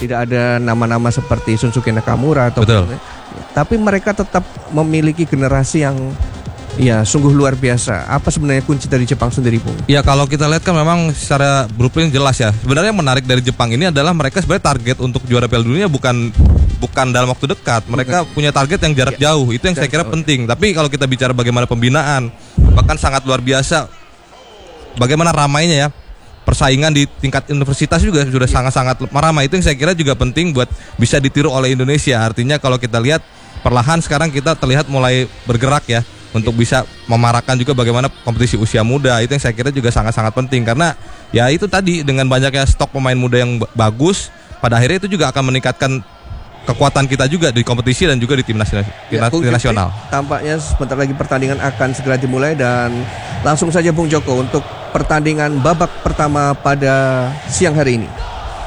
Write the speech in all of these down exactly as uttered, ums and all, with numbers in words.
tidak ada nama-nama seperti Shunsuke Nakamura atau Betul. tapi mereka tetap memiliki generasi yang ya sungguh luar biasa. Apa sebenarnya kunci dari Jepang sendiri, Bung? Ya kalau kita lihat kan memang secara blueprint jelas ya. Sebenarnya yang menarik dari Jepang ini adalah mereka sebenarnya target untuk juara Piala Dunia bukan bukan dalam waktu dekat. Mereka bukan. punya target yang jarak ya. jauh. Itu yang saya kira oh. penting. Tapi kalau kita bicara bagaimana pembinaan, bahkan sangat luar biasa. Bagaimana ramainya ya persaingan di tingkat universitas juga sudah ya. sangat-sangat ramai. Itu yang saya kira juga penting buat bisa ditiru oleh Indonesia. Artinya kalau kita lihat perlahan sekarang kita terlihat mulai bergerak ya. Untuk bisa memarakkan juga bagaimana kompetisi usia muda. Itu yang saya kira juga sangat-sangat penting. Karena ya itu tadi dengan banyaknya stok pemain muda yang bagus, pada akhirnya itu juga akan meningkatkan kekuatan kita juga di kompetisi dan juga di tim nasional. Ya, tim nasional. Tampaknya sebentar lagi pertandingan akan segera dimulai. Dan langsung saja Bung Joko untuk pertandingan babak pertama pada siang hari ini.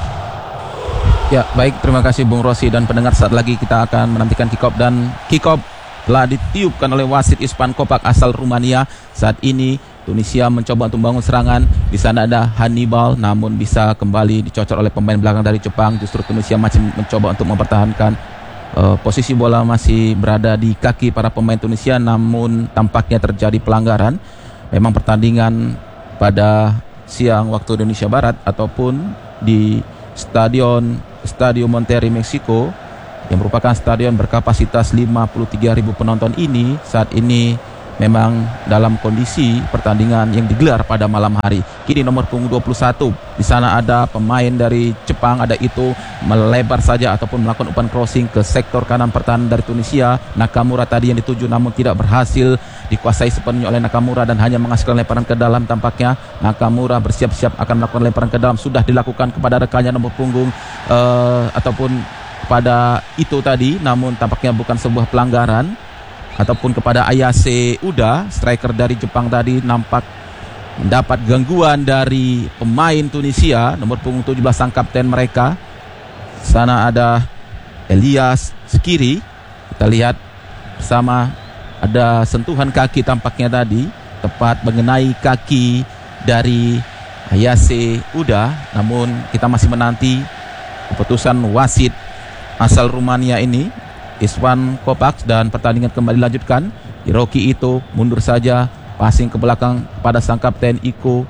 Ya baik, terima kasih Bung Rossi dan pendengar. Saat lagi kita akan menantikan kick off, dan kick off telah ditiupkan oleh wasit Ispan Kopak asal Rumania. Saat ini Tunisia mencoba untuk membangun serangan. Di sana ada Hannibal, namun bisa kembali dicocor oleh pemain belakang dari Jepang. Justru Tunisia masih mencoba untuk mempertahankan uh, posisi bola masih berada di kaki para pemain Tunisia, namun tampaknya terjadi pelanggaran. Memang pertandingan pada siang waktu Indonesia Barat ataupun di Stadion Estadio Monterrey Meksiko yang merupakan stadion berkapasitas lima puluh tiga ribu penonton ini saat ini memang dalam kondisi pertandingan yang digelar pada malam hari. Kini nomor punggung dua puluh satu, di sana ada pemain dari Jepang, ada itu melebar saja ataupun melakukan umpan crossing ke sektor kanan pertahanan dari Tunisia. Nakamura tadi yang dituju namun tidak berhasil dikuasai sepenuhnya oleh Nakamura dan hanya menghasilkan lemparan ke dalam. Tampaknya Nakamura bersiap-siap akan melakukan lemparan ke dalam, sudah dilakukan kepada rekannya nomor punggung uh, ataupun pada itu tadi, namun tampaknya bukan sebuah pelanggaran. Ataupun kepada Ayase Uda, striker dari Jepang tadi, nampak mendapat gangguan dari pemain Tunisia, nomor punggung tujuh belas sang kapten mereka. Sana ada Elias Skiri. Kita lihat bersama, ada sentuhan kaki tampaknya tadi, tepat mengenai kaki dari Ayase Uda. Namun kita masih menanti keputusan wasit asal Rumania ini, Ispan Kopak, dan pertandingan kembali dilanjutkan. Hiroki Ito mundur saja, passing ke belakang pada sang kapten Iko,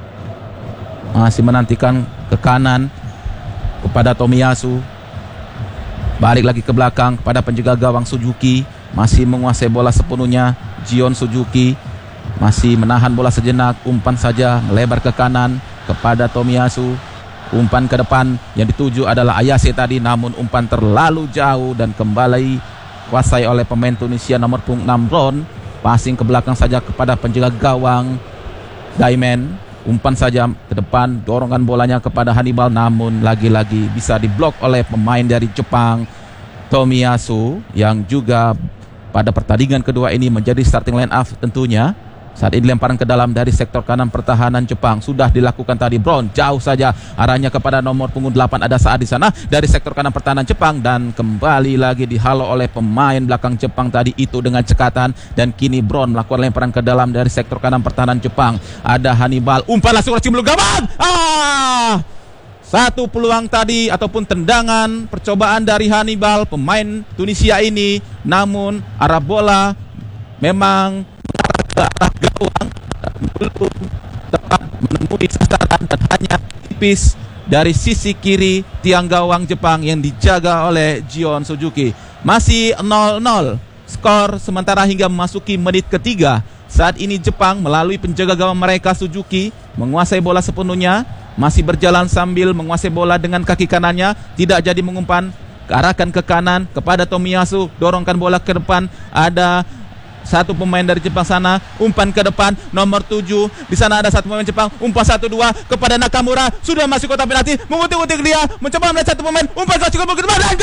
masih menantikan ke kanan kepada Tomiyasu, balik lagi ke belakang kepada penjaga gawang Suzuki, masih menguasai bola sepenuhnya. Jion Suzuki masih menahan bola sejenak, umpan saja melebar ke kanan kepada Tomiyasu. Umpan ke depan yang dituju adalah Ayase tadi, namun umpan terlalu jauh dan kembali kuasai oleh pemain Tunisia nomor punggung enam Ron. Passing ke belakang saja kepada penjaga gawang Daimen. Umpan saja ke depan, dorongan bolanya kepada Hannibal, namun lagi-lagi bisa diblok oleh pemain dari Jepang, Tomiyasu, yang juga pada pertandingan kedua ini menjadi starting line up tentunya. Saat ini lemparan ke dalam dari sektor kanan pertahanan Jepang sudah dilakukan tadi. Brown jauh saja arahnya kepada nomor punggung delapan, ada saat di sana dari sektor kanan pertahanan Jepang, dan kembali lagi dihalau oleh pemain belakang Jepang tadi itu dengan cekatan. Dan kini Brown melakukan lemparan ke dalam dari sektor kanan pertahanan Jepang. Ada Hannibal, umpan langsung cium gawang. Ah! Satu peluang tadi ataupun tendangan percobaan dari Hannibal pemain Tunisia ini, namun arah bola memang ke arah gawang, belum tepat menemui sasaran dan hanya tipis dari sisi kiri tiang gawang Jepang yang dijaga oleh Jion Suzuki. Masih nol nol skor sementara hingga memasuki menit ketiga. Saat ini Jepang melalui penjaga gawang mereka Suzuki menguasai bola sepenuhnya, masih berjalan sambil menguasai bola dengan kaki kanannya, tidak jadi mengumpan, arahkan ke kanan kepada Tomiyasu, dorongkan bola ke depan. Ada satu pemain dari Jepang sana, umpan ke depan nomor tujuh. Di sana ada satu pemain Jepang, umpan satu dua kepada Nakamura, sudah masuk kotak penalti, mengutik-utik dia, mencoba melihat satu pemain, umpan satu ke depan dan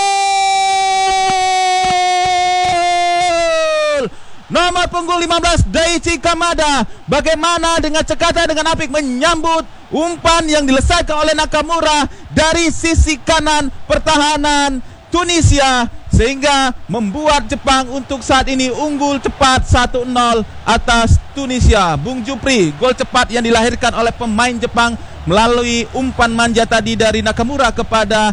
gol! Nomor punggung lima belas Daichi Kamada, bagaimana dengan cekatan dengan apik menyambut umpan yang dilesaikan oleh Nakamura dari sisi kanan pertahanan Tunisia, sehingga membuat Jepang untuk saat ini unggul cepat satu nol atas Tunisia. Bung Jupri, gol cepat yang dilahirkan oleh pemain Jepang melalui umpan manja tadi dari Nakamura kepada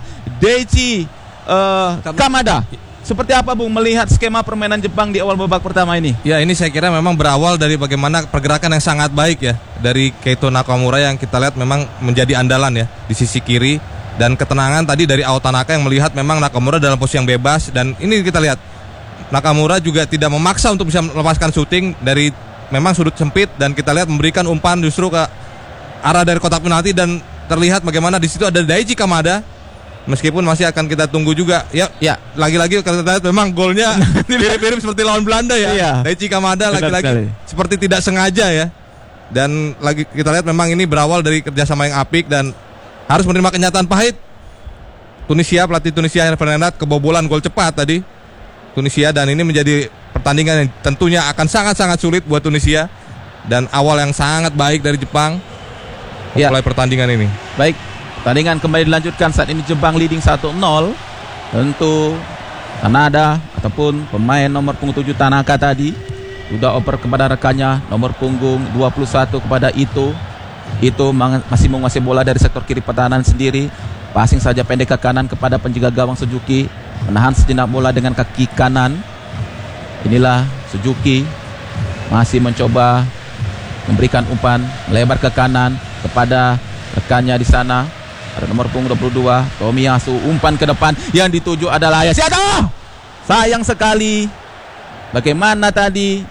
Daichi uh, Kamada. Seperti apa Bung melihat skema permainan Jepang di awal babak pertama ini? Ya, ini saya kira memang berawal dari bagaimana pergerakan yang sangat baik ya dari Keito Nakamura yang kita lihat memang menjadi andalan ya di sisi kiri, dan ketenangan tadi dari Ao Tanaka yang melihat memang Nakamura dalam posisi yang bebas, dan ini kita lihat Nakamura juga tidak memaksa untuk bisa melepaskan syuting dari memang sudut sempit, dan kita lihat memberikan umpan justru ke arah dari kotak penalti, dan terlihat bagaimana di situ ada Daichi Kamada. Meskipun masih akan kita tunggu juga ya, ya. Lagi-lagi kalau kita lihat memang golnya mirip-mirip seperti lawan Belanda ya. Iya. Daichi Kamada lagi-lagi seperti tidak sengaja ya. Dan lagi kita lihat memang ini berawal dari kerjasama yang apik dan harus menerima kenyataan pahit. Tunisia, pelatih Tunisia Fernandes kebobolan gol cepat tadi Tunisia, dan ini menjadi pertandingan yang tentunya akan sangat-sangat sulit buat Tunisia, dan awal yang sangat baik dari Jepang ya. Mulai pertandingan ini. Baik. Pertandingan kembali dilanjutkan, saat ini Jepang leading satu nol. Tentu Kanada ataupun pemain nomor punggung tujuh Tanaka tadi sudah oper kepada rekannya nomor punggung dua puluh satu kepada Ito. Ito masih menguasai bola dari sektor kiri pertahanan sendiri. Passing saja pendek ke kanan kepada penjaga gawang Suzuki, menahan sejenak bola dengan kaki kanan. Inilah Suzuki masih mencoba memberikan umpan melebar ke kanan kepada rekannya di sana. Ada nomor punggung dua puluh dua Tomiyasu, umpan ke depan yang dituju adalah Ayase. Aduh! Sayang sekali. Bagaimana tadi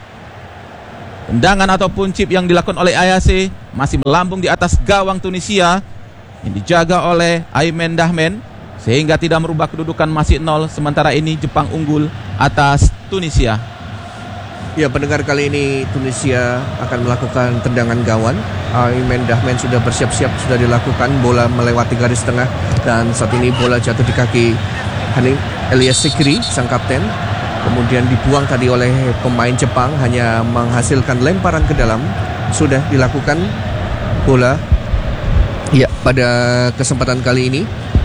tendangan ataupun chip yang dilakukan oleh Ayase masih melambung di atas gawang Tunisia yang dijaga oleh Aymen Dahmen, sehingga tidak merubah kedudukan masih nol. Sementara ini Jepang unggul atas Tunisia. Ya, pendengar, kali ini Tunisia akan melakukan tendangan gawang. Aymen Dahmen sudah bersiap-siap, sudah dilakukan, bola melewati garis tengah, dan saat ini bola jatuh di kaki Hanim Elias Sekiri, sang kapten. Kemudian dibuang tadi oleh pemain Jepang, hanya menghasilkan lemparan ke dalam. Sudah dilakukan bola. Ya, pada kesempatan kali ini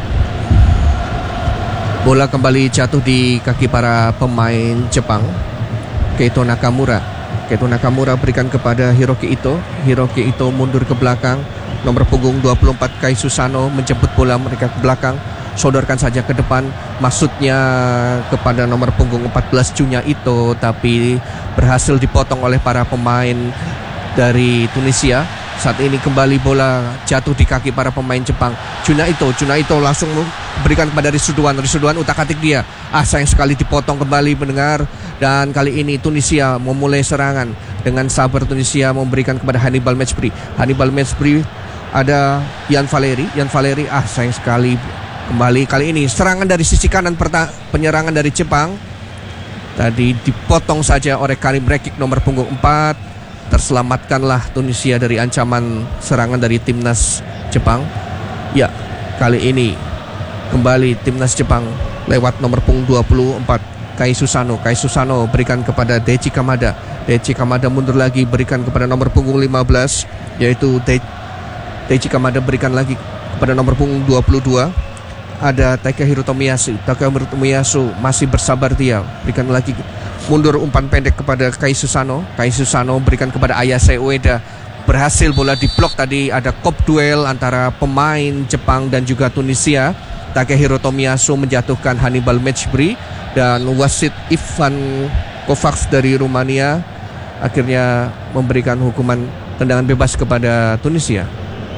bola kembali jatuh di kaki para pemain Jepang. Keito Nakamura Keito Nakamura berikan kepada Hiroki Ito. Hiroki Ito mundur ke belakang. Nomor punggung dua puluh empat Kai Susano menjemput bola mereka ke belakang. Sodorkan saja ke depan, maksudnya kepada nomor punggung empat belas Junya Ito, tapi berhasil dipotong oleh para pemain dari Tunisia. Saat ini kembali bola jatuh di kaki para pemain Jepang. Junya Ito, Junya Ito langsung berikan kepada Risuduan. Risuduan utak-atik dia. Ah, sayang sekali dipotong kembali mendengar. Dan kali ini Tunisia memulai serangan. Dengan sabar Tunisia memberikan kepada Hannibal Mejbri. Hannibal Mejbri, ada Yan Valeri. Yan Valeri, ah sayang sekali kembali. Kali ini serangan dari sisi kanan, penyerangan dari Jepang. Tadi dipotong saja oleh Karim Rekik nomor punggung empat. Terselamatkanlah Tunisia dari ancaman serangan dari timnas Jepang. Ya, kali ini kembali timnas Jepang lewat nomor punggung dua puluh empat Kai Susano. Kai Susano berikan kepada Daichi Kamada. Daichi Kamada mundur lagi, berikan kepada nomor punggung lima belas, yaitu De Daichi Kamada berikan lagi kepada nomor punggung dua puluh dua. Ada Takehiro Tomiyasu. Takehiro Tomiyasu masih bersabar dia, berikan lagi, mundur umpan pendek kepada Kai Susano. Kai Susano berikan kepada Ayase Ueda. Berhasil bola diblok tadi, ada kop duel antara pemain Jepang dan juga Tunisia. Takehiro Tomiyasu menjatuhkan Hannibal Mejbri, dan wasit Ivan Kovacs dari Rumania akhirnya memberikan hukuman tendangan bebas kepada Tunisia.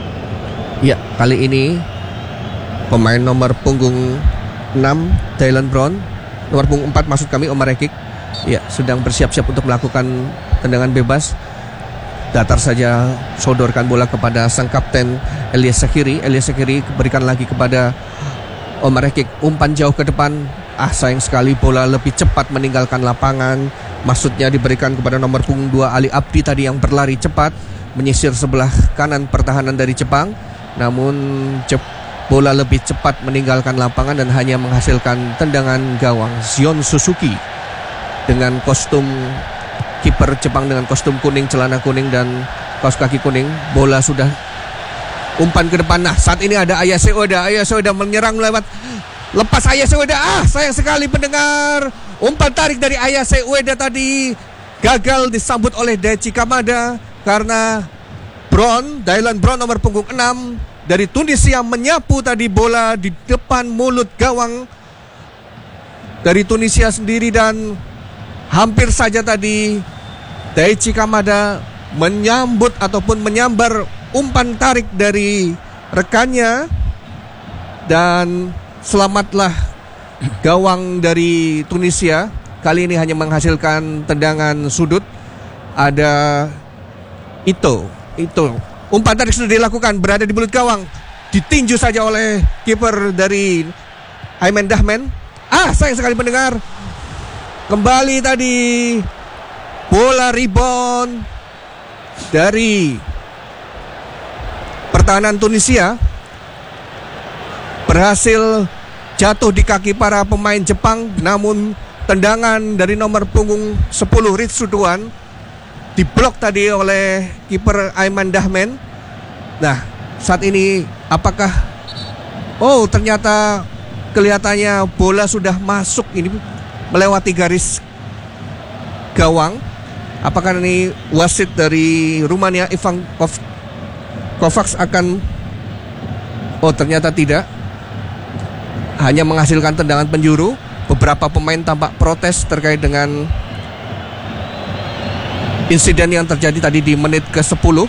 Ya, kali ini pemain nomor punggung enam Dylan Brown, nomor punggung empat maksud kami Omar Rekik, ya, sedang bersiap-siap untuk melakukan tendangan bebas. Datar saja sodorkan bola kepada sang kapten Elias Sekiri. Elias Sekiri berikan lagi kepada Omar Rekik, umpan jauh ke depan. Ah, sayang sekali bola lebih cepat meninggalkan lapangan. Maksudnya diberikan kepada nomor punggung dua Ali Abdi tadi yang berlari cepat menyisir sebelah kanan pertahanan dari Jepang. Namun cep bola lebih cepat meninggalkan lapangan dan hanya menghasilkan tendangan gawang. Zion Suzuki dengan kostum kiper Jepang dengan kostum kuning, celana kuning dan kaos kaki kuning. Bola sudah umpan ke depan. Nah, saat ini ada Ayase Ueda. Ayase Ueda menyerang lewat lepas Ayase Ueda. Ah, sayang sekali pendengar. Umpan tarik dari Ayase Ueda tadi gagal disambut oleh Daichi Kamada karena Brown, Dylan Brown nomor punggung enam dari Tunisia menyapu tadi bola di depan mulut gawang dari Tunisia sendiri, dan hampir saja tadi Daichi Kamada menyambut ataupun menyambar umpan tarik dari rekannya, dan selamatlah gawang dari Tunisia. Kali ini hanya menghasilkan tendangan sudut. Ada Ito, Ito umpan tarik sudah dilakukan, berada di mulut gawang, ditinju saja oleh kiper dari Aiman Dahman. Ah, sayang sekali mendengar. Kembali tadi bola rebound dari pertahanan Tunisia, berhasil jatuh di kaki para pemain Jepang, namun tendangan dari nomor punggung sepuluh Ritsu Duan diblok tadi oleh kiper Aiman Dahman. Nah, saat ini apakah oh ternyata kelihatannya bola sudah masuk ini melewati garis gawang. Apakah ini wasit dari Rumania Ivan Kovacs akan oh ternyata tidak, hanya menghasilkan tendangan penjuru. Beberapa pemain tampak protes terkait dengan insiden yang terjadi tadi di menit ke sepuluh.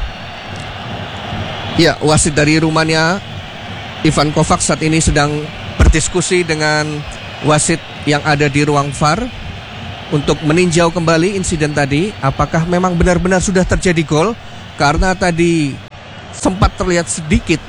Ya, wasit dari Rumania Ivan Kovacs saat ini sedang berdiskusi dengan wasit yang ada di ruang V A R untuk meninjau kembali insiden tadi, apakah memang benar-benar sudah terjadi gol. Karena tadi sempat terlihat sedikit,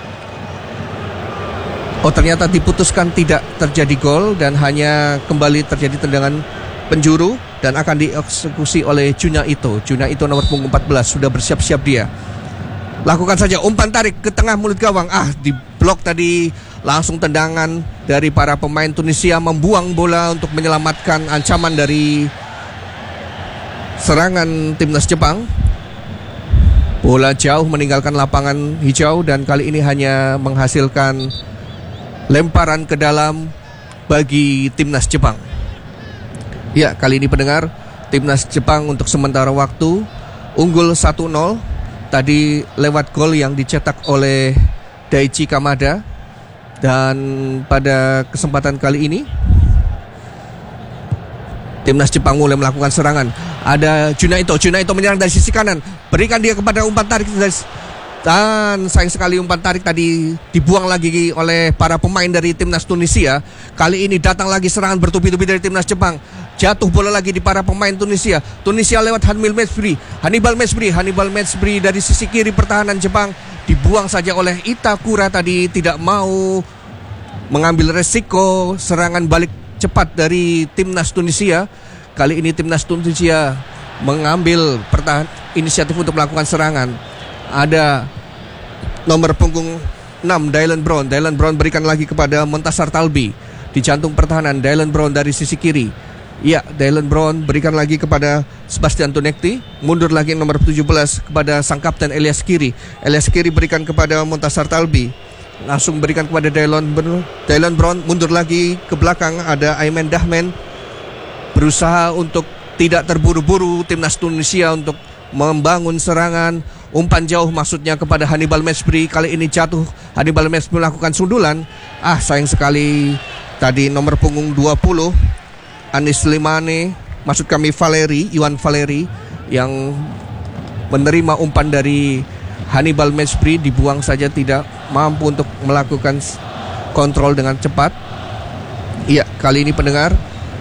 oh ternyata diputuskan tidak terjadi gol dan hanya kembali terjadi tendangan penjuru, dan akan dieksekusi oleh Junya Ito. Junya Ito nomor punggung empat belas sudah bersiap-siap dia. Lakukan saja umpan tarik ke tengah mulut gawang. Ah, diblok tadi. Langsung tendangan dari para pemain Tunisia membuang bola untuk menyelamatkan ancaman dari serangan timnas Jepang. Bola jauh meninggalkan lapangan hijau, dan kali ini hanya menghasilkan lemparan ke dalam bagi timnas Jepang. Ya, kali ini pendengar, timnas Jepang untuk sementara waktu unggul satu nol tadi lewat gol yang dicetak oleh Daichi Kamada. Dan pada kesempatan kali ini timnas Jepang mulai melakukan serangan. Ada Junaito, Junaito menyerang dari sisi kanan, berikan dia kepada umpan tarik dari, dan sayang sekali umpan tarik tadi dibuang lagi oleh para pemain dari timnas Tunisia. Kali ini datang lagi serangan bertubi-tubi dari timnas Jepang. Jatuh bola lagi di para pemain Tunisia. Tunisia lewat Hannibal Mejbri, Hannibal Mejbri, Hannibal Mejbri dari sisi kiri pertahanan Jepang. Dibuang saja oleh Itakura tadi, tidak mau mengambil resiko serangan balik cepat dari timnas Tunisia. Kali ini timnas Tunisia mengambil pertahan inisiatif untuk melakukan serangan. Ada nomor punggung enam Dylan Brown. Dylan Brown berikan lagi kepada Montasar Talbi di jantung pertahanan. Dylan Brown dari sisi kiri. Ya, Dylan Brown berikan lagi kepada Sebastian Tonekti. Mundur lagi nomor tujuh belas kepada sang kapten Elias Kiri. Elias Kiri berikan kepada Montasar Talbi. Langsung berikan kepada Dylan Brown. Dylan Brown mundur lagi ke belakang. Ada Aiman Dahman berusaha untuk tidak terburu-buru timnas Tunisia untuk membangun serangan. Umpan jauh maksudnya kepada Hannibal Mejbri. Kali ini jatuh. Hannibal Mejbri melakukan sundulan. Ah, sayang sekali tadi nomor punggung dua puluh Anis Limane, maksud kami Valeri, Iwan Valeri, yang menerima umpan dari Hannibal Mejbri, dibuang saja, tidak mampu untuk melakukan kontrol dengan cepat. Iya, kali ini pendengar,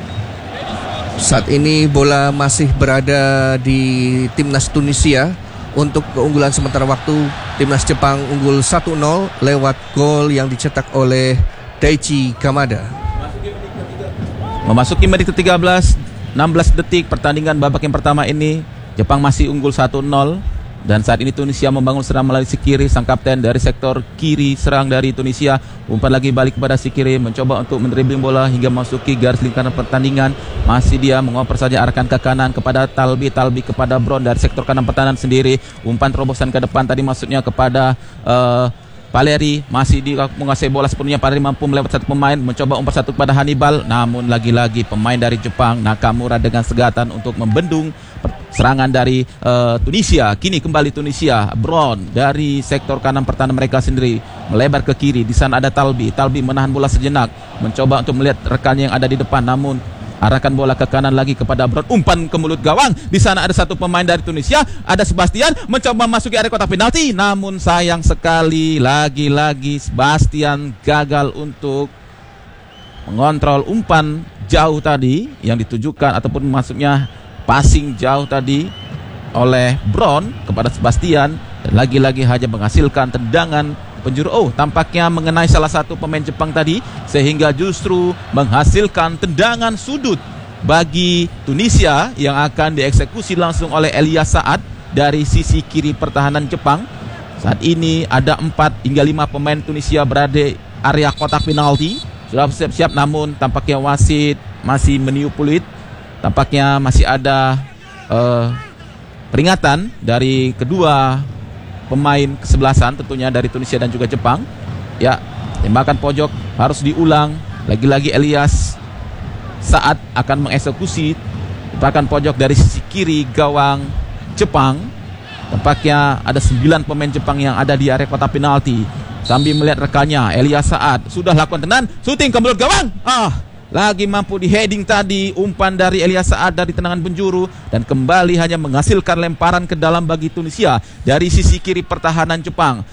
saat ini bola masih berada di timnas Tunisia. Untuk keunggulan sementara waktu, timnas Jepang unggul satu nol lewat gol yang dicetak oleh Daichi Kamada. Memasuki menit ke tiga belas, enam belas detik pertandingan babak yang pertama ini, Jepang masih unggul satu nol. Dan saat ini Tunisia membangun serang melalui si kiri. Sang kapten dari sektor kiri serang dari Tunisia umpan lagi balik kepada si kiri, mencoba untuk mendribbling bola hingga memasuki garis lingkaran pertandingan. Masih dia mengoper saja, arahkan ke kanan kepada Talbi. Talbi kepada Brown dari sektor kanan pertahanan sendiri. Umpan terobosan ke depan tadi maksudnya kepada uh, Valeri. Masih di menguasai bola sepenuhnya. Valeri mampu melewat satu pemain, mencoba umpan satu kepada Hannibal. Namun lagi-lagi pemain dari Jepang, Nakamura, dengan segatan untuk membendung serangan dari uh, Tunisia. Kini kembali Tunisia. Brown dari sektor kanan pertahanan mereka sendiri melebar ke kiri. Di sana ada Talbi. Talbi menahan bola sejenak, mencoba untuk melihat rekannya yang ada di depan, namun arahkan bola ke kanan lagi kepada Brown. Umpan ke mulut gawang. Di sana ada satu pemain dari Tunisia, ada Sebastian, mencoba masuki area kotak penalti, namun sayang sekali lagi-lagi Sebastian gagal untuk mengontrol umpan jauh tadi yang ditujukan ataupun maksudnya passing jauh tadi oleh Brown kepada Sebastian, dan lagi-lagi hanya menghasilkan tendangan penjuru. Oh, tampaknya mengenai salah satu pemain Jepang tadi, sehingga justru menghasilkan tendangan sudut bagi Tunisia yang akan dieksekusi langsung oleh Elias Saad dari sisi kiri pertahanan Jepang. Saat ini ada empat hingga lima pemain Tunisia berada di area kotak penalti, sudah siap-siap, namun tampaknya wasit masih meniup peluit. Tampaknya masih ada uh, peringatan dari kedua pemain kesebelasan, tentunya dari Tunisia dan juga Jepang. Ya, tembakan pojok harus diulang. Lagi-lagi Elias Saad akan mengeksekusi tembakan pojok dari sisi kiri gawang Jepang. Tampaknya ada sembilan pemain Jepang yang ada di area kotak penalti. Sambil melihat rekannya, Elias Saad sudah lakukan tenan, syuting ke mulut gawang. Ah, lagi mampu di heading tadi umpan dari Elias Saad dari tendangan penjuru, dan kembali hanya menghasilkan lemparan ke dalam bagi Tunisia dari sisi kiri pertahanan Jepang.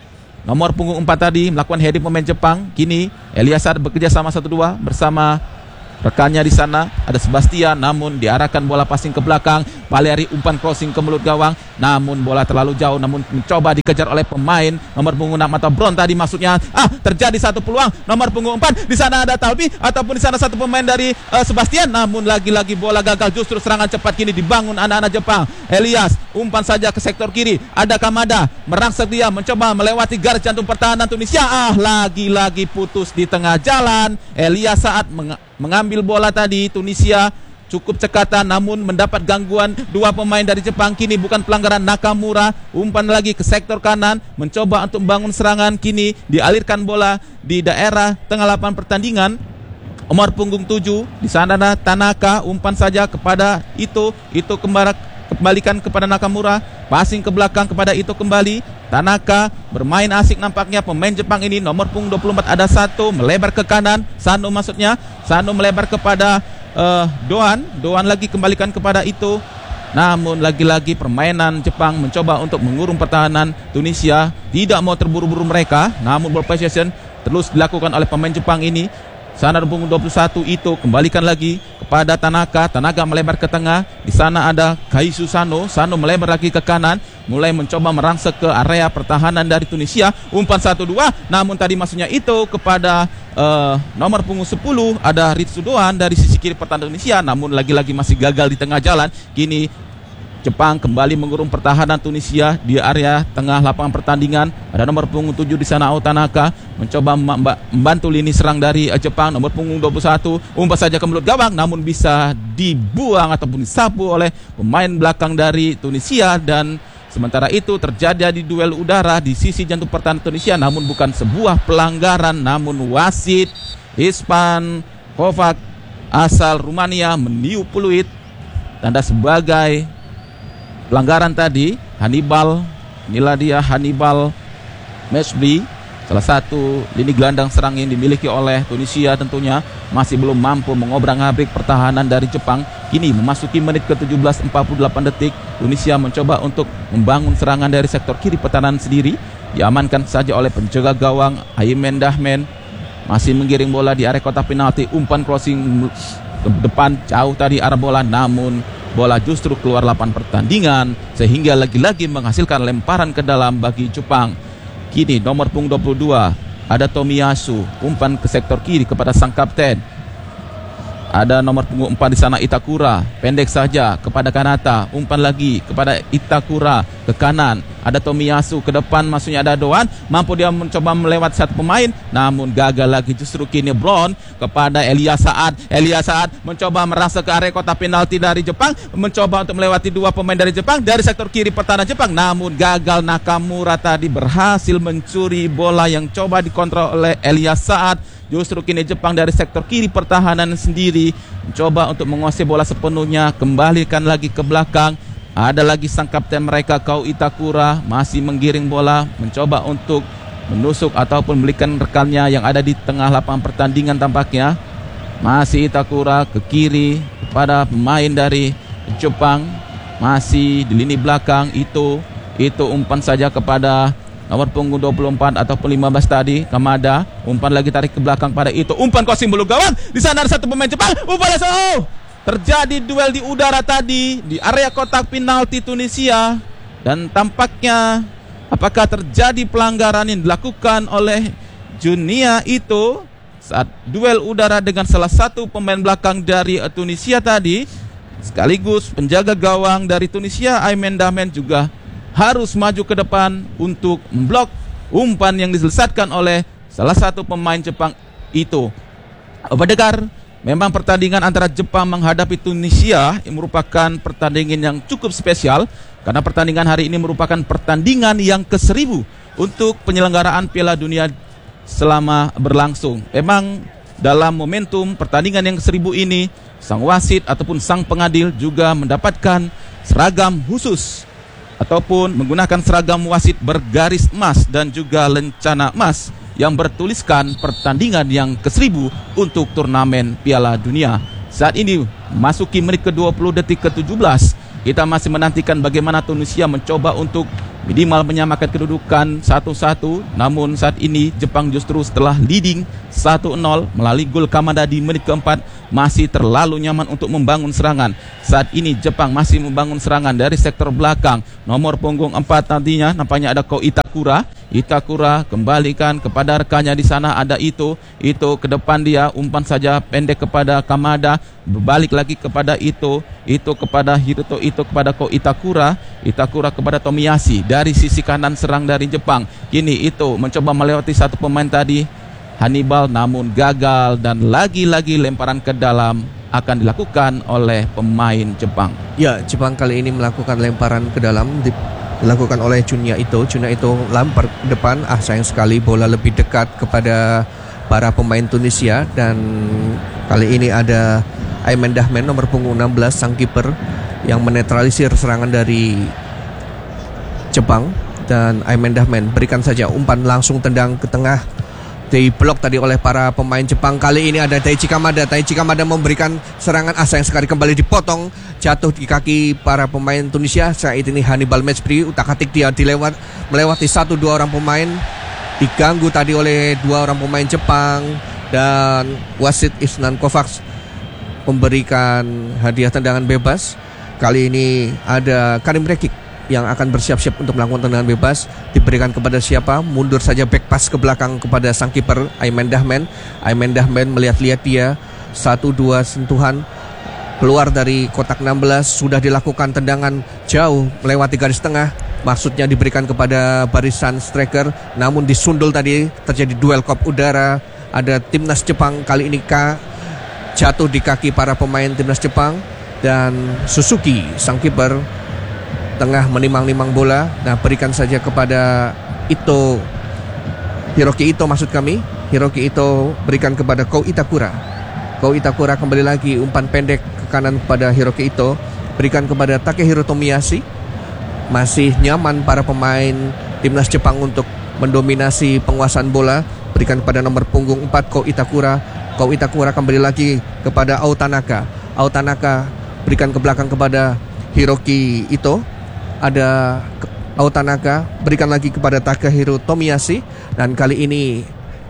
Nomor punggung empat tadi melakukan heading pemain Jepang. Kini Elias Saad bekerja sama satu dua bersama rekannya di sana, ada Sebastian, namun diarahkan bola passing ke belakang. Paleri umpan crossing ke mulut gawang, namun bola terlalu jauh, namun mencoba dikejar oleh pemain nomor punggung enam atau Brown tadi maksudnya. Ah, terjadi satu peluang nomor punggung empat. Di sana ada Talbi ataupun di sana satu pemain dari uh, Sebastian, namun lagi-lagi bola gagal. Justru serangan cepat kini dibangun anak-anak Jepang. Elias umpan saja ke sektor kiri, ada Kamada merangsek, dia mencoba melewati garis jantung pertahanan Tunisia. Ah, lagi-lagi putus di tengah jalan. Elias Saad meng mengambil bola tadi. Tunisia cukup cekatan, namun mendapat gangguan dua pemain dari Jepang. Kini bukan pelanggaran Nakamura, umpan lagi ke sektor kanan, mencoba untuk membangun serangan. Kini dialirkan bola di daerah tengah lapangan pertandingan. Nomor punggung tujuh, di sana ada Tanaka, umpan saja kepada Ito. Ito kembali kembalikan kepada Nakamura, passing ke belakang kepada Ito kembali. Tanaka bermain asik nampaknya pemain Jepang ini. Nomor punggung dua puluh empat ada satu, melebar ke kanan, Sano maksudnya. Sano melebar kepada uh, Doan. Doan lagi kembalikan kepada Ito. Namun lagi-lagi permainan Jepang mencoba untuk mengurung pertahanan Tunisia. Tidak mau terburu-buru mereka, namun ball possession terus dilakukan oleh pemain Jepang ini. Sana punggung dua puluh satu itu kembalikan lagi kepada Tanaka. Tanaka melebar ke tengah. Di sana ada Kaisu Sano. Sano melebar lagi ke kanan, mulai mencoba merangsek ke area pertahanan dari Tunisia. Umpan satu dua, namun tadi maksudnya itu kepada uh, nomor punggung sepuluh ada Ritsu Doan dari sisi kiri pertahanan Tunisia, namun lagi-lagi masih gagal di tengah jalan. Kini Jepang kembali mengurung pertahanan Tunisia di area tengah lapangan pertandingan. Ada nomor punggung tujuh di sana, Tanaka mencoba membantu lini serang dari Jepang. Nomor punggung dua puluh satu umpan saja ke mulut gawang, namun bisa dibuang ataupun disapu oleh pemain belakang dari Tunisia. Dan sementara itu terjadi di duel udara di sisi jantung pertahanan Tunisia, namun bukan sebuah pelanggaran, namun wasit Ispan Kovac asal Rumania meniup peluit tanda sebagai pelanggaran tadi. Hannibal, inilah dia Hannibal Mesbli, salah satu lini gelandang serang yang dimiliki oleh Tunisia, tentunya masih belum mampu mengobrak-abrik pertahanan dari Jepang. Kini memasuki menit ke tujuh belas empat puluh delapan detik. Tunisia mencoba untuk membangun serangan dari sektor kiri pertahanan sendiri. Diamankan saja oleh penjaga gawang Aymen Dahmen. Masih menggiring bola di area kotak penalti. Umpan crossing ke depan jauh tadi arah bola, namun bola justru keluar lapangan pertandingan, sehingga lagi-lagi menghasilkan lemparan ke dalam bagi Jepang. Kini nomor punggung dua puluh dua ada Tomiyasu, umpan ke sektor kiri kepada sang kapten. Ada nomor punggung empat di sana Itakura, pendek saja kepada Kanata, umpan lagi kepada Itakura ke kanan. Ada Tomiyasu ke depan, maksudnya ada Doan, mampu dia mencoba melewati satu pemain, namun gagal lagi. Justru kini Brown kepada Elias Saad. Elias Saad mencoba merasa ke area kotak penalti dari Jepang, mencoba untuk melewati dua pemain dari Jepang dari sektor kiri pertahanan Jepang, namun gagal. Nakamura tadi berhasil mencuri bola yang coba dikontrol oleh Elias Saad. Justru kini Jepang dari sektor kiri pertahanan sendiri mencoba untuk menguasai bola sepenuhnya, kembalikan lagi ke belakang. Ada lagi sang kapten mereka, Ko Itakura, masih menggiring bola, mencoba untuk menusuk ataupun memberikan rekannya yang ada di tengah lapangan pertandingan tampaknya. Masih Itakura ke kiri kepada pemain dari Jepang, masih di lini belakang. Itu itu umpan saja kepada nomor punggung dua puluh empat ataupun lima belas tadi, Kamada. Umpan lagi tarik ke belakang pada itu. Umpan crossing bulu gawang. Di sana ada satu pemain Jepang. Umpan oh! Terjadi duel di udara tadi di area kotak penalti Tunisia, dan tampaknya apakah terjadi pelanggaran yang dilakukan oleh Junya itu saat duel udara dengan salah satu pemain belakang dari Tunisia tadi, sekaligus penjaga gawang dari Tunisia, Aymen Dahmen, juga harus maju ke depan untuk memblok umpan yang diselesaikan oleh salah satu pemain Jepang itu. Pendengar, memang pertandingan antara Jepang menghadapi Tunisia yang merupakan pertandingan yang cukup spesial, karena pertandingan hari ini merupakan pertandingan yang ke seribu untuk penyelenggaraan Piala Dunia selama berlangsung. Memang dalam momentum pertandingan yang ke seribu ini, sang wasit ataupun sang pengadil juga mendapatkan seragam khusus ataupun menggunakan seragam wasit bergaris emas dan juga lencana emas yang bertuliskan pertandingan yang ke seribu untuk turnamen Piala Dunia. Saat ini masuki menit ke dua puluh, detik ke tujuh belas. Kita masih menantikan bagaimana Tunisia mencoba untuk minimal menyamakan kedudukan satu satu. Namun saat ini Jepang justru setelah leading satu nol melalui gol Kamada di menit keempat masih terlalu nyaman untuk membangun serangan. Saat ini Jepang masih membangun serangan dari sektor belakang. Nomor punggung empat nantinya nampaknya ada Ko Itakura. Itakura kembalikan kepada rekannya di sana, ada itu. Itu ke depan dia, umpan saja pendek kepada Kamada, berbalik lagi kepada itu. Itu kepada Hiroto, itu kepada Ko Itakura. Itakura kepada Tomiyasu dari sisi kanan serang dari Jepang. Kini itu mencoba melewati satu pemain tadi, Hannibal, namun gagal, dan lagi-lagi lemparan ke dalam akan dilakukan oleh pemain Jepang. Ya, Jepang kali ini melakukan lemparan ke dalam di dilakukan oleh Junya itu. Junya itu lempar ke depan. Ah, sayang sekali bola lebih dekat kepada para pemain Tunisia, dan kali ini ada Aymen Dahmen nomor punggung enam belas, sang kiper, yang menetralisir serangan dari Jepang. Dan Aymen Dahmen berikan saja umpan langsung tendang ke tengah, diblok tadi oleh para pemain Jepang. Kali ini ada Taichi Kamada. Taichi Kamada memberikan serangan, ah sayang sekali kembali dipotong, jatuh di kaki para pemain Tunisia. Saat ini Hannibal Mejbri utak-atik dia dilewat melewati satu dua orang pemain, diganggu tadi oleh dua orang pemain Jepang, dan wasit Isnan Kovacs memberikan hadiah tendangan bebas. Kali ini ada Karim Rekik yang akan bersiap-siap untuk melakukan tendangan bebas. Diberikan kepada siapa? Mundur saja, back pass ke belakang kepada sang kiper Aymen Dahmen. Aymen Dahmen melihat-lihat dia, satu dua sentuhan keluar dari kotak enam belas. Sudah dilakukan tendangan jauh melewati garis tengah, maksudnya diberikan kepada barisan striker, namun disundul tadi. Terjadi duel kop udara. Ada timnas Jepang, kali ini K jatuh di kaki para pemain timnas Jepang, dan Suzuki sang kiper tengah menimang-nimang bola. Nah, berikan saja kepada Ito, Hiroki Ito maksud kami. Hiroki Ito berikan kepada Ko Itakura. Ko Itakura kembali lagi, umpan pendek ke kanan kepada Hiroki Ito, berikan kepada Takehiro Tomiyasu. Masih nyaman para pemain timnas Jepang untuk mendominasi penguasaan bola. Berikan kepada nomor punggung empat, Ko Itakura. Ko Itakura kembali lagi kepada Aotanaka. Aotanaka berikan ke belakang kepada Hiroki Ito. Ada Aotanaka, berikan lagi kepada Takehiro Tomiyasu. Dan kali ini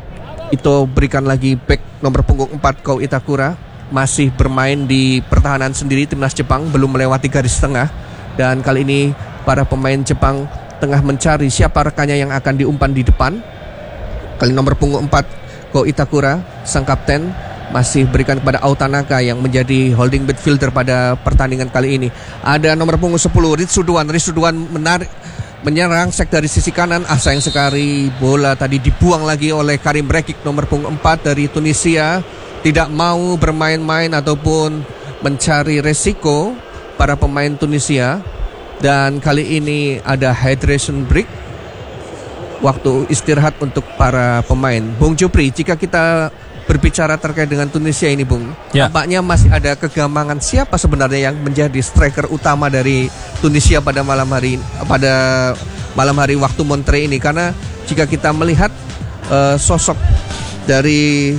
Ito berikan lagi back nomor punggung empat, Ko Itakura. Masih bermain di pertahanan sendiri timnas Jepang, belum melewati garis tengah. Dan kali ini para pemain Jepang tengah mencari siapa rekannya yang akan diumpan di depan. Kali nomor punggung empat, Ko Itakura, sang kapten, masih berikan kepada Aotanaka yang menjadi holding midfielder pada pertandingan kali ini. Ada nomor punggung sepuluh, Ritsuduan. Ritsuduan menarik, menyerang sek dari sisi kanan. Ah, sayang sekali bola tadi dibuang lagi oleh Karim Rekik nomor punggung empat dari Tunisia. Tidak mau bermain-main ataupun mencari resiko para pemain Tunisia. Dan kali ini ada hydration break, waktu istirahat untuk para pemain. Bung Jupri, jika kita berbicara terkait dengan Tunisia ini, Bung, Ya. tampaknya masih ada kegamangan siapa sebenarnya yang menjadi striker utama dari Tunisia pada malam hari pada malam hari waktu Monterrey ini, karena jika kita melihat uh, sosok dari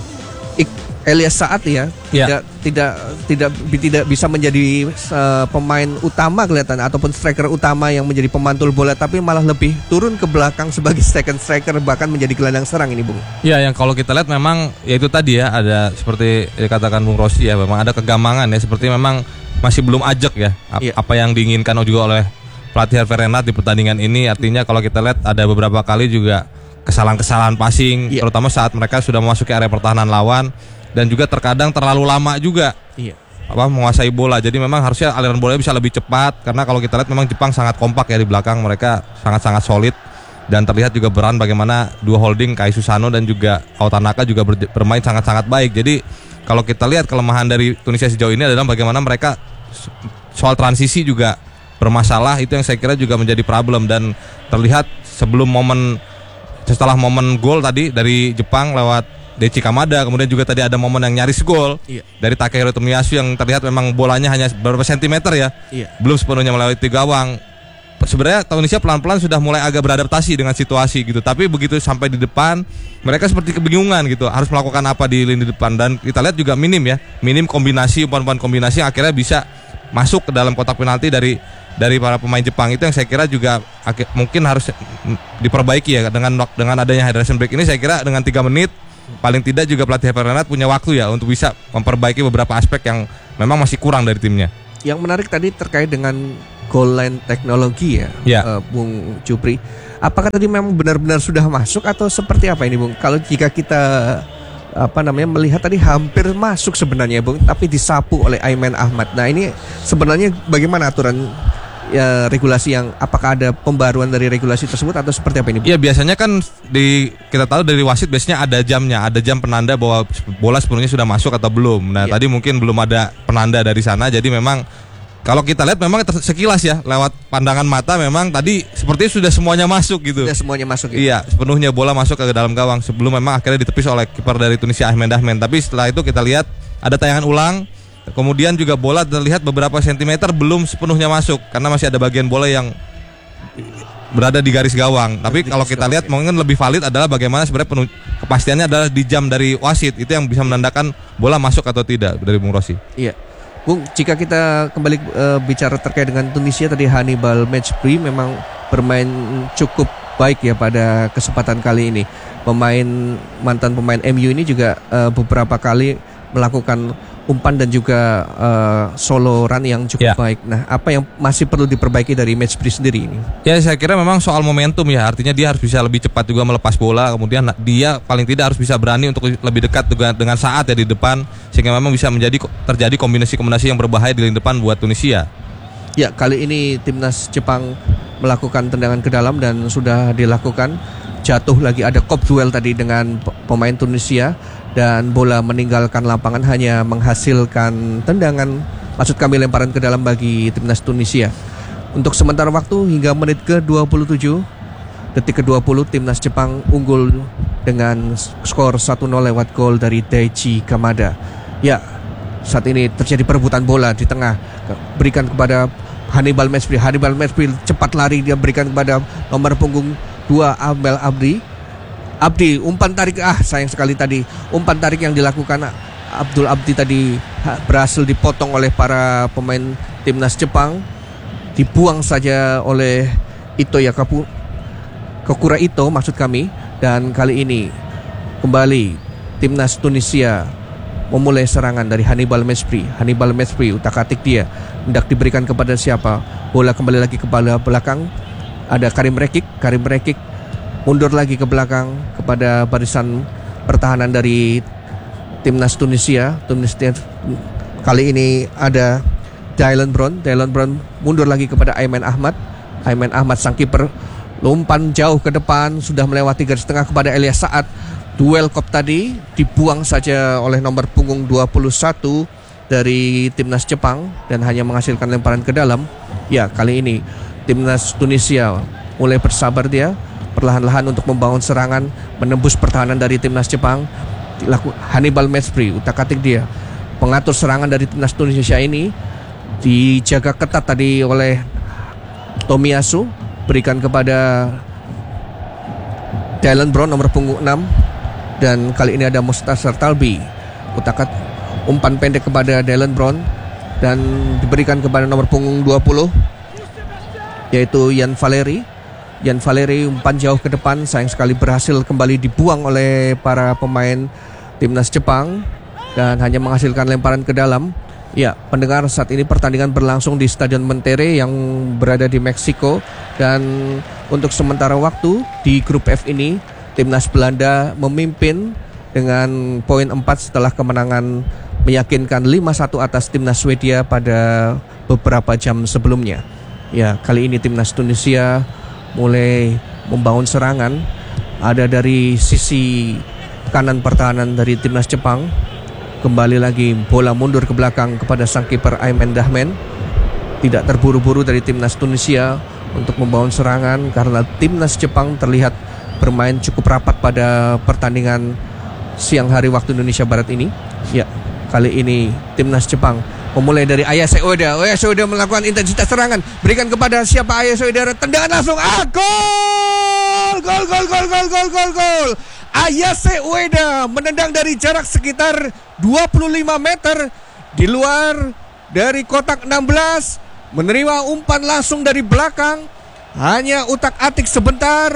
Elias Saad ya, Ya. tidak tidak tidak tidak bisa menjadi uh, pemain utama kelihatan ataupun striker utama yang menjadi pemantul bola, tapi malah lebih turun ke belakang sebagai second striker, bahkan menjadi gelandang serang ini, Bung. Ya, yang kalau kita lihat memang ya itu tadi ya, ada seperti dikatakan Bung Rossi ya, memang ada kegamangan ya, seperti memang masih belum ajak ya ap- Iya. apa yang diinginkan juga oleh pelatih Hervé Renard di pertandingan ini. Artinya kalau kita lihat ada beberapa kali juga kesalahan-kesalahan passing, Iya. terutama saat mereka sudah memasuki area pertahanan lawan, dan juga terkadang terlalu lama juga Iya. apa menguasai bola. Jadi memang harusnya aliran bolanya bisa lebih cepat, karena kalau kita lihat memang Jepang sangat kompak ya di belakang, mereka sangat-sangat solid, dan terlihat juga peran bagaimana dua holding Kai Susano dan juga Ao Tanaka juga ber- bermain sangat-sangat baik. Jadi kalau kita lihat kelemahan dari Tunisia sejauh ini adalah bagaimana mereka soal transisi juga bermasalah, itu yang saya kira juga menjadi problem. Dan terlihat sebelum momen setelah momen gol tadi dari Jepang lewat Deichi Kamada, kemudian juga tadi ada momen yang nyaris gol Iya. dari Takehiro Tomiyasu yang terlihat memang bolanya hanya beberapa sentimeter ya, Iya. belum sepenuhnya melewati gawang. Sebenarnya Tunisia pelan-pelan sudah mulai agak beradaptasi dengan situasi gitu, tapi begitu sampai di depan mereka seperti kebingungan gitu, harus melakukan apa di lini depan. Dan kita lihat juga minim ya, minim kombinasi, umpan-umpan kombinasi yang akhirnya bisa masuk ke dalam kotak penalti dari dari para pemain Jepang. Itu yang saya kira juga ak- mungkin harus diperbaiki ya, dengan dengan adanya hydration break ini. Saya kira dengan tiga menit paling tidak juga pelatih Hervé Renard punya waktu ya untuk bisa memperbaiki beberapa aspek yang memang masih kurang dari timnya. Yang menarik tadi terkait dengan goal line teknologi ya, Ya. uh, Bung Jupri. Apakah tadi memang benar-benar sudah masuk atau seperti apa ini, Bung? Kalau jika kita apa namanya melihat tadi hampir masuk sebenarnya, Bung, tapi disapu oleh Aiman Ahmad. Nah, ini sebenarnya bagaimana aturan ya, regulasi yang apakah ada pembaruan dari regulasi tersebut atau seperti apa ini, Bung? Iya, biasanya kan di kita tahu dari wasit biasanya ada jamnya, ada jam penanda bahwa bola sepenuhnya sudah masuk atau belum. Nah, Ya. tadi mungkin belum ada penanda dari sana, jadi memang kalau kita lihat memang ter- sekilas ya lewat pandangan mata memang tadi sepertinya sudah semuanya masuk gitu. Sudah semuanya masuk ya? Iya, sepenuhnya bola masuk ke dalam gawang sebelum memang akhirnya ditepis oleh kiper dari Tunisia Ahmed Ahmed. Tapi setelah itu kita lihat ada tayangan ulang, kemudian juga bola terlihat beberapa sentimeter belum sepenuhnya masuk karena masih ada bagian bola yang berada di garis gawang. Tapi Di kalau garis kita gawang, lihat mungkin lebih valid adalah bagaimana sebenarnya penuh, kepastiannya adalah di jam dari wasit, itu yang bisa menandakan bola masuk atau tidak dari Bung Rossi. Iya. Bung, jika kita kembali uh, bicara terkait dengan Tunisia tadi, Hannibal Mejbri memang bermain cukup baik ya pada kesempatan kali ini. Pemain mantan pemain M U ini juga uh, beberapa kali melakukan umpan dan juga uh, solo run yang cukup Ya. baik. Nah, apa yang masih perlu diperbaiki dari Mejbri sendiri ini? Ya, saya kira memang soal momentum ya, artinya dia harus bisa lebih cepat juga melepas bola, kemudian dia paling tidak harus bisa berani untuk lebih dekat dengan, dengan saat ya di depan, sehingga memang bisa menjadi terjadi kombinasi-kombinasi yang berbahaya di lini depan buat Tunisia. Ya, kali ini timnas Jepang melakukan tendangan ke dalam dan sudah dilakukan jatuh lagi, ada kop duel tadi dengan pemain Tunisia dan bola meninggalkan lapangan, hanya menghasilkan tendangan, maksud kami lemparan ke dalam bagi timnas Tunisia. Untuk sementara waktu hingga menit ke dua puluh tujuh, detik ke dua puluh, timnas Jepang unggul dengan skor satu nol lewat gol dari Daichi Kamada. Ya, saat ini terjadi perebutan bola di tengah, berikan kepada Hannibal Mejbri. Hannibal Mejbri cepat lari, dia berikan kepada nomor punggung dua Amel Abdi. Abdi umpan tarik, ah sayang sekali tadi umpan tarik yang dilakukan Abdul Abdi tadi berhasil dipotong oleh para pemain timnas Jepang, dibuang saja oleh Ito Yakapu Kokura Ito maksud kami. Dan kali ini kembali timnas Tunisia memulai serangan dari Hannibal Mejbri. Hannibal Mejbri utak-atik dia, hendak diberikan kepada siapa? Bola kembali lagi ke belakang. Ada Karim Rekik, Karim Rekik mundur lagi ke belakang kepada barisan pertahanan dari timnas Tunisia. Tunisia kali ini ada Dylan Brown. Dylan Brown mundur lagi kepada Aiman Ahmad. Aiman Ahmad sang kiper lumpan jauh ke depan, sudah melewati garis tengah kepada Elias Saad. Duel kop tadi dibuang saja oleh nomor punggung dua puluh satu dari timnas Jepang dan hanya menghasilkan lemparan ke dalam. Ya, kali ini timnas Tunisia mulai bersabar, dia perlahan-lahan untuk membangun serangan, menembus pertahanan dari timnas Jepang. dilaku, Hannibal Mejbri, utak-atik dia pengatur serangan dari timnas Tunisia ini, dijaga ketat tadi oleh Tomiyasu, berikan kepada Dylan Brown nomor punggung enam, dan kali ini ada Mustasar Talbi, utak-atik umpan pendek kepada Dylan Brown dan diberikan kepada nomor punggung dua puluh yaitu Yan Valeri. Yan Valeri umpan jauh ke depan, sayang sekali berhasil kembali dibuang oleh para pemain timnas Jepang dan hanya menghasilkan lemparan ke dalam. Ya, pendengar, saat ini pertandingan berlangsung di Stadion Monterrey yang berada di Meksiko, dan untuk sementara waktu di grup F ini timnas Belanda memimpin dengan poin empat setelah kemenangan meyakinkan lima satu atas timnas Swedia pada beberapa jam sebelumnya. Ya, kali ini timnas Tunisia mulai membangun serangan. Ada dari sisi kanan pertahanan dari timnas Jepang. Kembali lagi bola mundur ke belakang kepada sang kiper Ayman Dahmen. Tidak terburu-buru dari timnas Tunisia untuk membangun serangan karena timnas Jepang terlihat bermain cukup rapat pada pertandingan siang hari waktu Indonesia Barat ini. Ya, kali ini timnas Jepang memulai dari Ayase Ueda. Ayase Ueda melakukan intensitas serangan, berikan kepada siapa? Ayase Ueda, tendangan langsung, ah, gol! Gol, gol, gol, gol, gol, gol, gol. Ayase Ueda menendang dari jarak sekitar dua puluh lima meter di luar dari kotak enam belas, menerima umpan langsung dari belakang, hanya utak-atik sebentar.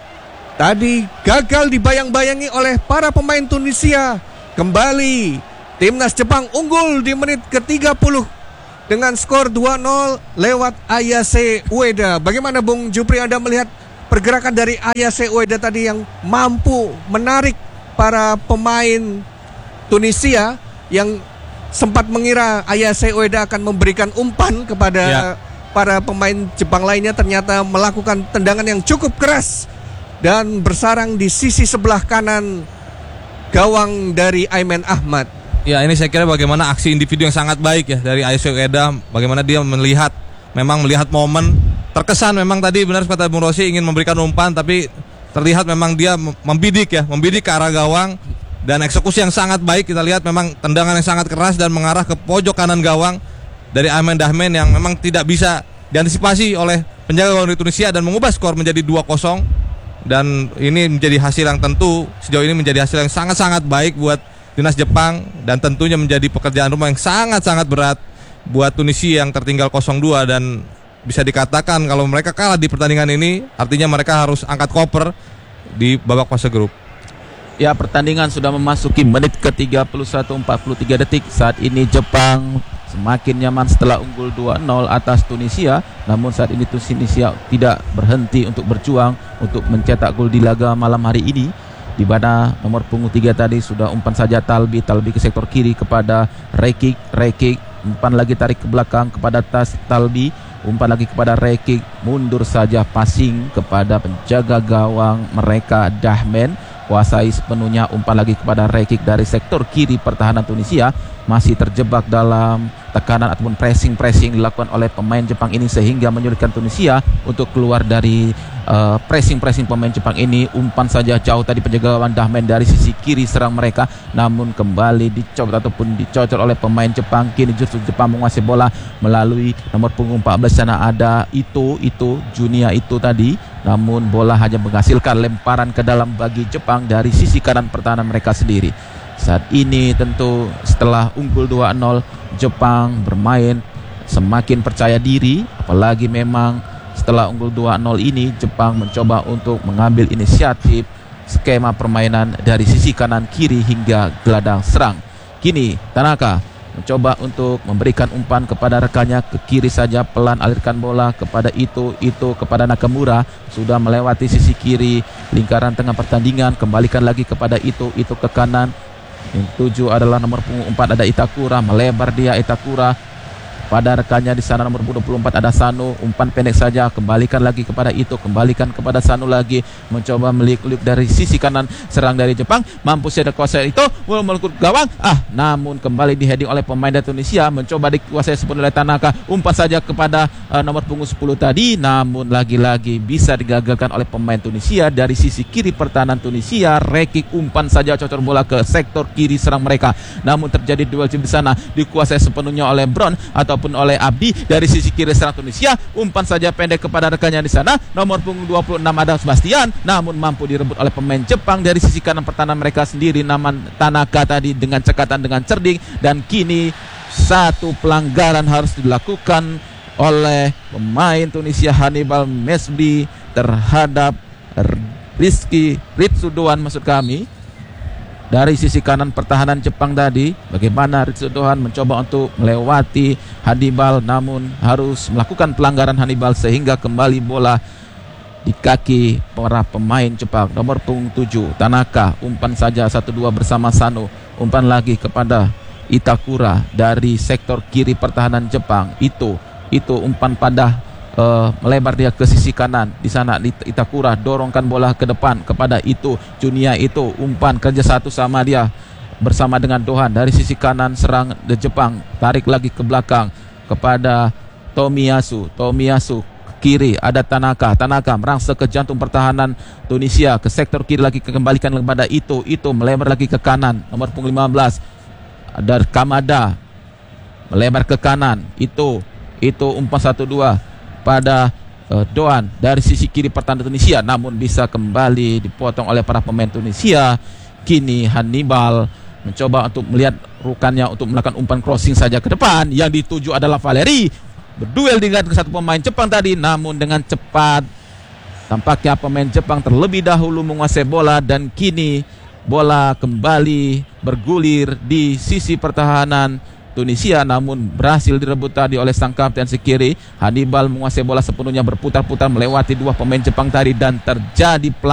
Tadi gagal dibayang-bayangi oleh para pemain Tunisia. Kembali timnas Jepang unggul di menit ke tiga puluh dengan skor dua nol lewat Ayase Ueda. Bagaimana Bung Jupri, Anda melihat pergerakan dari Ayase Ueda tadi yang mampu menarik para pemain Tunisia yang sempat mengira Ayase Ueda akan memberikan umpan kepada ya. para pemain Jepang lainnya, ternyata melakukan tendangan yang cukup keras dan bersarang di sisi sebelah kanan gawang dari Ayman Ahmad. Ya, ini saya kira bagaimana aksi individu yang sangat baik ya dari Ayase Ueda, bagaimana dia melihat, memang melihat momen, terkesan memang tadi benar kata Bung Rosi ingin memberikan umpan, tapi terlihat memang dia membidik ya, membidik ke arah gawang, dan eksekusi yang sangat baik. Kita lihat memang tendangan yang sangat keras dan mengarah ke pojok kanan gawang dari Ayman Dahmen yang memang tidak bisa diantisipasi oleh penjaga gawang dari Tunisia dan mengubah skor menjadi dua kosong. Dan ini menjadi hasil yang tentu sejauh ini menjadi hasil yang sangat-sangat baik buat timnas Jepang, dan tentunya menjadi pekerjaan rumah yang sangat-sangat berat buat Tunisia yang tertinggal nol dua, dan bisa dikatakan kalau mereka kalah di pertandingan ini artinya mereka harus angkat koper di babak fase grup. Ya, pertandingan sudah memasuki menit ke tiga puluh satu, empat puluh tiga detik. Saat ini Jepang semakin nyaman setelah unggul dua nol atas Tunisia. Namun saat ini Tunisia tidak berhenti untuk berjuang untuk mencetak gol di laga malam hari ini, di mana nomor punggung tiga tadi sudah umpan saja Talbi, Talbi ke sektor kiri kepada Rekik, Rekik umpan lagi tarik ke belakang kepada Tas Talbi, umpan lagi kepada Rekik, mundur saja passing kepada penjaga gawang mereka Dahmen, kuasai sepenuhnya umpan lagi kepada Rekik dari sektor kiri pertahanan Tunisia. Masih terjebak dalam tekanan ataupun pressing-pressing dilakukan oleh pemain Jepang ini sehingga menyulitkan Tunisia untuk keluar dari uh, pressing-pressing pemain Jepang ini. Umpan saja jauh tadi penjaga gawang Dahmen dari sisi kiri serang mereka, namun kembali dicopot ataupun dicocol oleh pemain Jepang. Kini justru Jepang menguasai bola melalui nomor punggung empat belas sana ada Ito, Ito, Junia Ito tadi, namun bola hanya menghasilkan lemparan ke dalam bagi Jepang dari sisi kanan pertahanan mereka sendiri. Saat ini tentu setelah unggul dua nol, Jepang bermain semakin percaya diri, apalagi memang setelah unggul dua nol ini Jepang mencoba untuk mengambil inisiatif skema permainan dari sisi kanan kiri hingga gelandang serang. Kini Tanaka mencoba untuk memberikan umpan kepada rekannya ke kiri saja, pelan alirkan bola kepada Ito, Ito kepada Nakamura, sudah melewati sisi kiri lingkaran tengah pertandingan, kembalikan lagi kepada Ito, Ito ke kanan. Yang tujuh adalah nomor punggung empat ada Itakura, melebar dia Itakura kepada rekannya di sana nomor dua puluh empat ada Sanu, umpan pendek saja, kembalikan lagi kepada Ito, kembalikan kepada Sanu lagi, mencoba melik-lik dari sisi kanan, serang dari Jepang, mampu saja kuasai Ito, melengkut gawang, ah namun kembali diheading oleh pemain dari Tunisia, mencoba dikuasai sepenuhnya oleh Tanaka, umpan saja kepada uh, nomor punggung sepuluh tadi, namun lagi-lagi bisa digagalkan oleh pemain Tunisia dari sisi kiri pertahanan Tunisia. Rekik umpan saja cocor bola ke sektor kiri serang mereka, namun terjadi duel di sana, dikuasai sepenuhnya oleh Brown ataupun oleh Abdi dari sisi kiri serang Tunisia, umpan saja pendek kepada rekannya di sana, nomor punggung dua puluh enam ada Sebastian, namun mampu direbut oleh pemain Jepang dari sisi kanan pertahanan mereka sendiri, nama Tanaka tadi dengan cekatan dengan cerdik, dan kini satu pelanggaran harus dilakukan oleh pemain Tunisia Hannibal Mesbi terhadap Rizky Ritsudoan maksud kami. Dari sisi kanan pertahanan Jepang tadi, bagaimana Ritsudoan mencoba untuk melewati Hannibal, namun harus melakukan pelanggaran Hannibal sehingga kembali bola di kaki para pemain Jepang. Nomor punggung tujuh Tanaka, umpan saja satu dua bersama Sano, umpan lagi kepada Itakura dari sektor kiri pertahanan Jepang. Itu itu umpan pada Uh, melebar dia ke sisi kanan. Di sana Itakura dorongkan bola ke depan kepada Itu Junia, itu umpan kerja satu sama dia bersama dengan Dohan dari sisi kanan serang de Jepang, tarik lagi ke belakang kepada Tomiyasu. Tomiyasu kiri ada Tanaka. Tanaka merangsek ke jantung pertahanan Tunisia, ke sektor kiri lagi, kembalikan kepada Itu. Itu melebar lagi ke kanan, nomor punggung lima belas ada Kamada melebar ke kanan. Itu itu umpan satu dua pada uh, Doan dari sisi kiri pertahanan Tunisia, namun bisa kembali dipotong oleh para pemain Tunisia. Kini Hannibal mencoba untuk melihat rukannya untuk melakukan umpan crossing saja ke depan, yang dituju adalah Valeri, berduel dengan satu pemain Jepang tadi, namun dengan cepat tampaknya pemain Jepang terlebih dahulu menguasai bola, dan kini bola kembali bergulir di sisi pertahanan Tunisia, namun berhasil direbut tadi oleh sang kapten si kiri. Hannibal menguasai bola sepenuhnya, berputar-putar melewati dua pemain Jepang tadi, dan terjadi pelanggaran